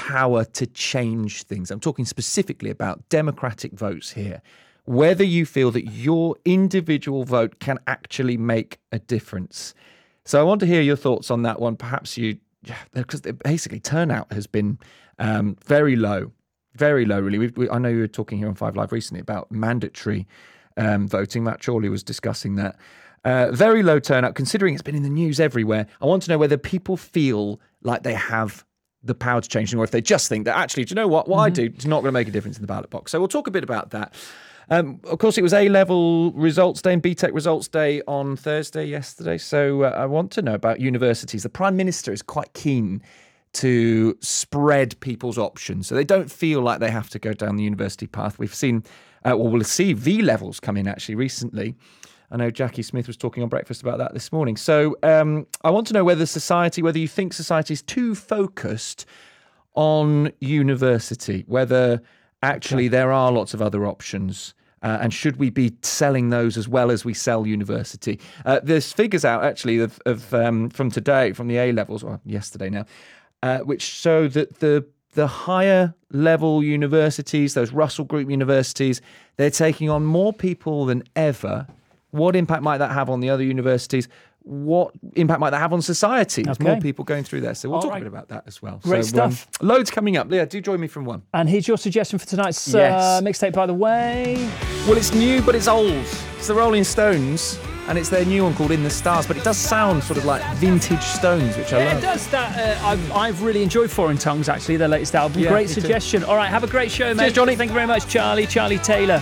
power to change things. I'm talking specifically about democratic votes here. Whether you feel that your individual vote can actually make a difference. So I want to hear your thoughts on that one. Perhaps because basically turnout has been very low, really. I know you were talking here on 5 Live recently about mandatory voting. Matt Chorley was discussing that. Very low turnout, considering it's been in the news everywhere. I want to know whether people feel like they have the power to change, or if they just think that actually, do you know what I do is not going to make a difference in the ballot box. So we'll talk a bit about that. Of course, it was A-level results day and BTEC results day on Thursday yesterday. So I want to know about universities. The Prime Minister is quite keen to spread people's options so they don't feel like they have to go down the university path. We've seen, we'll see V-levels come in actually recently. I know Jackie Smith was talking on Breakfast about that this morning. So I want to know whether you think society is too focused on university, whether actually there are lots of other options. And should we be selling those as well as we sell university? There's figures out actually of from today, from the A-levels, or yesterday now, which show that the higher level universities, those Russell Group universities, they're taking on more people than ever. What impact might that have on the other universities? What impact might that have on society? There's more people going through there. So we'll talk a bit about that as well. Great stuff. Loads coming up. Leah, do join me from 1. And here's your suggestion for tonight's mixtape, by the way. Well, it's new, but it's old. It's the Rolling Stones, and it's their new one called In the Stars, but it does sound sort of like vintage Stones, which I love. Yeah, it does. I've really enjoyed Foreign Tongues, actually, their latest album. Great suggestion. All right, have a great show, mate. Cheers, Johnny. Thank you very much, Charlie Taylor.